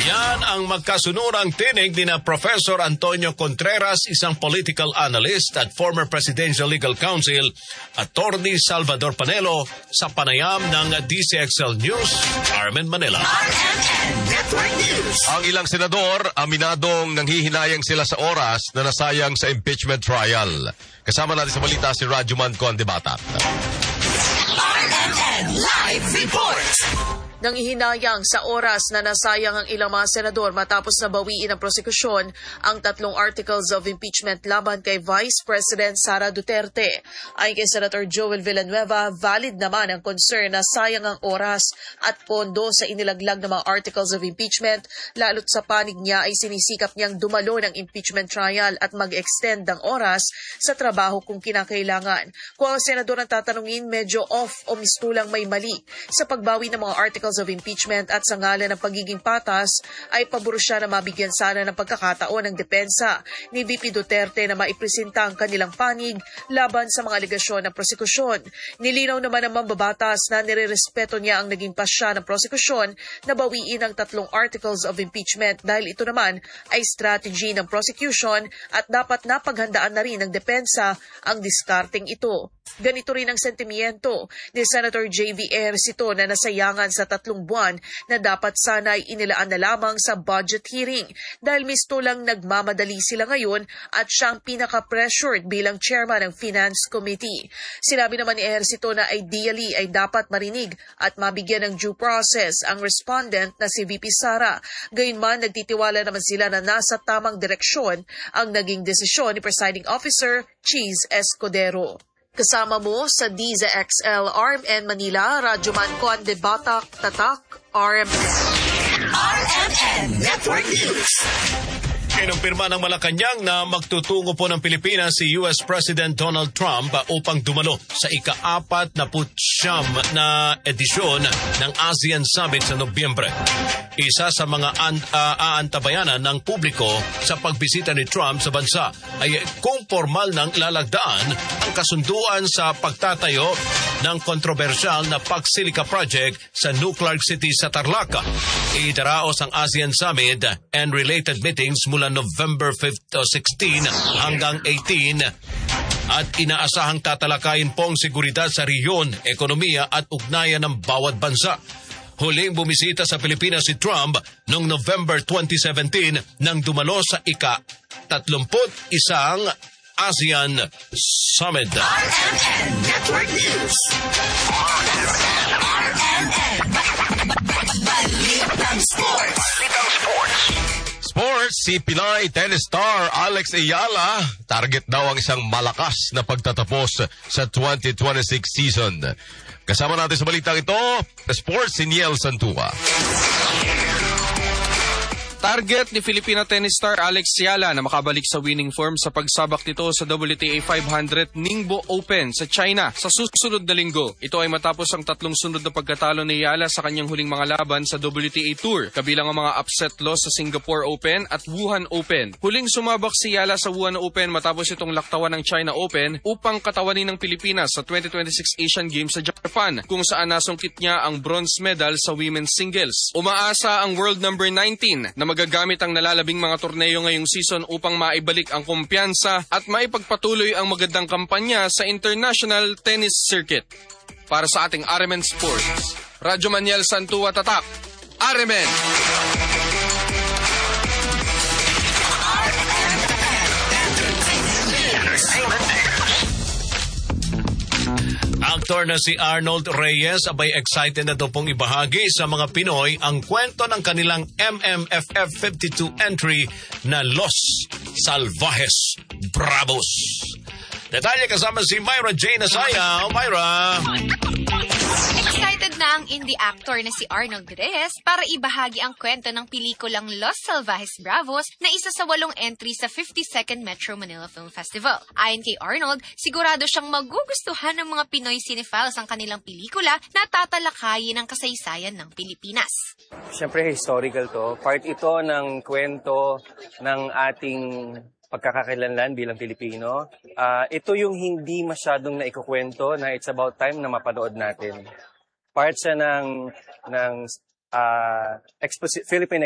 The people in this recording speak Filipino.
Yan ang magkasunurang tinig ni na Professor Antonio Contreras, isang political analyst at former Presidential Legal Counsel, Attorney Salvador Panelo, sa panayam ng DCXL News, Carmen Manila. RMN Network News. Ang ilang senador, aminadong nanghihinayang sila sa oras na nasayang sa impeachment trial. Kasama natin sa balita si Rajuman Conde-Batak. RMN Live Report. Nang ihinayang sa oras na nasayang ang ilang mga senador matapos na bawiin ng prosekusyon ang 3 articles of impeachment laban kay Vice President Sara Duterte. Ayon kay Senator Joel Villanueva, valid naman ang concern na sayang ang oras at pondo sa inilaglag ng mga articles of impeachment, lalo't sa panig niya ay sinisikap niyang dumalo ng impeachment trial at mag-extend ng oras sa trabaho kung kinakailangan. Kung ang senador ang tatanungin, medyo off o mistulang may mali sa pagbawi ng mga articles of impeachment at sa ngalan ng pagiging patas ay pabor siya na mabigyan sana ng pagkakataon ng depensa ni VP Duterte na maipresenta ang kanilang panig laban sa mga alegasyon ng prosekusyon. Nilinaw naman ng mambabatas na nirerespeto niya ang naging pasya ng prosekusyon na bawiin ang 3 articles of impeachment dahil ito naman ay strategy ng prosecution at dapat napaghandaan na rin ng depensa ang diskarteng ito. Ganito rin ang sentimiento ni Senator J.V. Ejercito na nasayangan sa 3 buwan na dapat sana ay inilaan na lamang sa budget hearing dahil mistulang nagmamadali sila ngayon at siyang pinaka-pressured bilang chairman ng Finance Committee. Sinabi naman ni Ejercito na ideally ay dapat marinig at mabigyan ng due process ang respondent na si VP Sara. Gayunman, nagtitiwala naman sila na nasa tamang direksyon ang naging desisyon ni Presiding Officer Cheese Escudero. Kasama mo sa DZXL RMN Manila, Rajuman Conde-Batak, Tatak, RMN. RMN Network News. Kinumpirma ng Malacanang na magtutungo po ng Pilipinas si US President Donald Trump upang dumalo sa ika-49 na edisyon ng ASEAN Summit sa Nobyembre. Isa sa mga aantabayanan ng publiko sa pagbisita ni Trump sa bansa ay kung formal nang ilalagdaan ang kasunduan sa pagtatayo ng kontrobersyal na Pagsilica Project sa Nuclear City sa Tarlac. Itaraos ang ASEAN Summit and related meetings mula November 16 hanggang 18 at inaasahang tatalakayin po ang seguridad sa rehiyon, ekonomiya at ugnayan ng bawat bansa. Huling bumisita sa Pilipinas si Trump noong November 2017 nang dumalo sa ika-31 ASEAN Summit. RMN Network News. RMN Balitang Sports. Sports, si Pinay tennis star Alex Ayala, target daw ang isang malakas na pagtatapos sa 2026 season. Kasama natin sa balitang ito, Sports, si Niel Santua. Target ni Filipina tennis star Alex Ayala na makabalik sa winning form sa pagsabak nito sa WTA 500 Ningbo Open sa China sa susunod na linggo. Ito ay matapos ang 3 sunod na pagkatalo ni Ayala sa kanyang huling mga laban sa WTA Tour, kabilang ang mga upset loss sa Singapore Open at Wuhan Open. Huling sumabak si Ayala sa Wuhan Open matapos itong laktawan ng China Open upang katawanin ng Pilipinas sa 2026 Asian Games sa Japan, kung saan nasungkit niya ang bronze medal sa women's singles. Umaasa ang world number 19 na magagamit ang nalalabing mga torneo ngayong season upang maibalik ang kumpiyansa at maipagpatuloy ang magandang kampanya sa international tennis circuit. Para sa ating RMN Sports, Radyo Maniel Santua Tatak, RMN! Aktor na si Arnold Reyes abay excited na daw pong ibahagi sa mga Pinoy ang kwento ng kanilang MMFF 52 entry na Los Salvajes Bravos. Detalye kasama si Myra J. Nasaya. Myra! Excited na ang indie actor na si Arnold Reyes para ibahagi ang kwento ng pelikulang Los Salvajes Bravos na isa sa 8 entry sa 52nd Metro Manila Film Festival. Ayon kay Arnold, sigurado siyang magugustuhan ng mga Pinoy cinephiles ang kanilang pelikula na tatalakayin ang kasaysayan ng Pilipinas. Siyempre, historical to. Part ito ng kwento ng ating pagkakakilanlan bilang Pilipino. Ito yung hindi masyadong naikukwento na it's about time na mapanood natin. Part siya ng Philippine